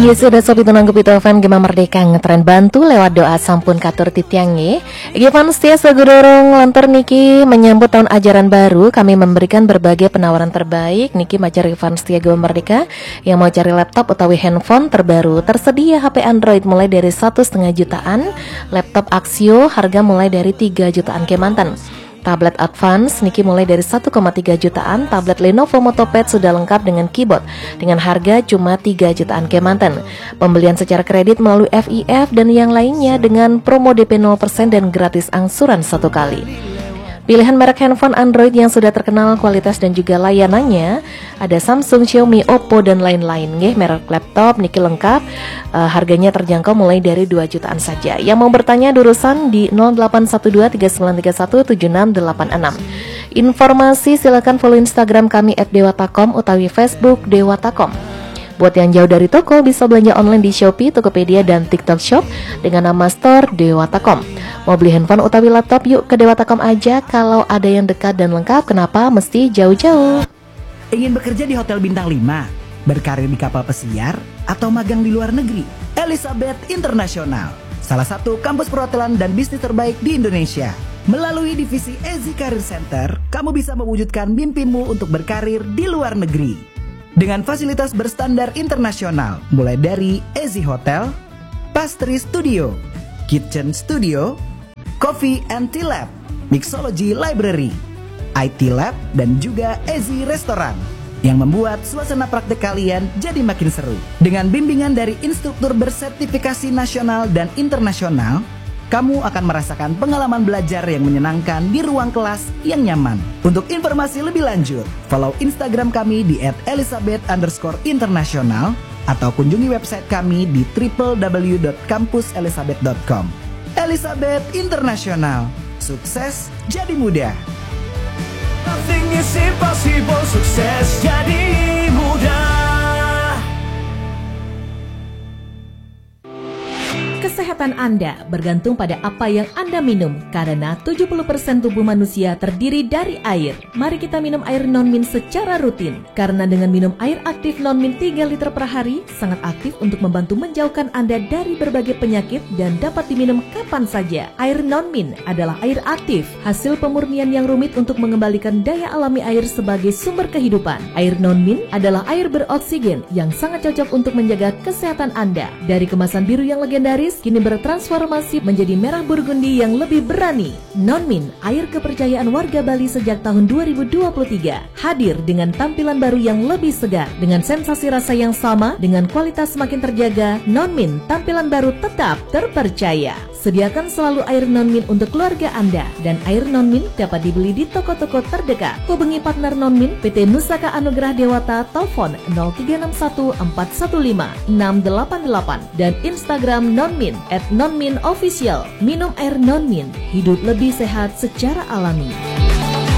Iya sudah sobi tunang kupito fan Gema Merdeka ngetren bantu lewat doa sampun katur titiange. Givan setia segudorong lantur niki menyambut tahun ajaran baru. Kami memberikan berbagai penawaran terbaik. Niki macari Givan setia Gema Merdeka yang mau cari laptop utawi handphone terbaru. Tersedia HP Android mulai dari 1,5 jutaan, laptop Axio harga mulai dari 3 jutaan Kemanten. Tablet Advance niki mulai dari 1,3 jutaan. Tablet Lenovo Motopad sudah lengkap dengan keyboard dengan harga cuma 3 jutaan Kemanten. Pembelian secara kredit melalui FIF dan yang lainnya dengan promo DP 0% dan gratis angsuran 1 kali. Pilihan merek handphone Android yang sudah terkenal kualitas dan juga layanannya ada Samsung, Xiaomi, Oppo dan lain-lain. Merek laptop niki lengkap, harganya terjangkau mulai dari 2 jutaan saja. Yang mau bertanya durusan di 081239317686. Informasi silakan follow Instagram kami @dewatakom utawi Facebook Dewatakom. Buat yang jauh dari toko bisa belanja online di Shopee, Tokopedia dan TikTok Shop dengan nama Store Dewatakom. Mau beli handphone utawi laptop yuk ke Dewatakom aja. Kalau ada yang dekat dan lengkap, kenapa mesti jauh-jauh? Ingin bekerja di Hotel Bintang 5, berkarir di kapal pesiar, atau magang di luar negeri? Elizabeth International, salah satu kampus perhotelan dan bisnis terbaik di Indonesia. Melalui divisi Ezi Career Center, kamu bisa mewujudkan mimpimu untuk berkarir di luar negeri. Dengan fasilitas berstandar internasional, mulai dari Ezi Hotel, Pastry Studio, Kitchen Studio, Coffee and Tea Lab, Mixology Library, IT Lab, dan juga Ezi Restoran yang membuat suasana praktek kalian jadi makin seru. Dengan bimbingan dari instruktur bersertifikasi nasional dan internasional, kamu akan merasakan pengalaman belajar yang menyenangkan di ruang kelas yang nyaman. Untuk informasi lebih lanjut, follow Instagram kami di @elizabeth_international atau kunjungi website kami di www.campuselizabeth.com. Elizabeth International, sukses jadi mudah. Nothing is impossible, sukses jadi mudah. Kesehatan Anda bergantung pada apa yang Anda minum, karena 70% tubuh manusia terdiri dari air. Mari kita minum air non-min secara rutin, karena dengan minum air aktif non-min 3 liter per hari, sangat aktif untuk membantu menjauhkan Anda dari berbagai penyakit dan dapat diminum kapan saja. Air non-min adalah air aktif, hasil pemurnian yang rumit untuk mengembalikan daya alami air sebagai sumber kehidupan. Air non-min adalah air beroksigen yang sangat cocok untuk menjaga kesehatan Anda. Dari kemasan biru yang legendaris, kini bertransformasi menjadi merah burgundi yang lebih berani. Non-min, air kepercayaan warga Bali sejak tahun 2023, hadir dengan tampilan baru yang lebih segar, dengan sensasi rasa yang sama, dengan kualitas semakin terjaga. Non-min, tampilan baru tetap terpercaya. Sediakan selalu air non-min untuk keluarga Anda, dan air non-min dapat dibeli di toko-toko terdekat. Hubungi partner non-min PT Nusaka Anugerah Dewata, telepon 0361 415 688 dan Instagram non-min @nonminofficial. Minum air non-min, hidup lebih sehat secara alami.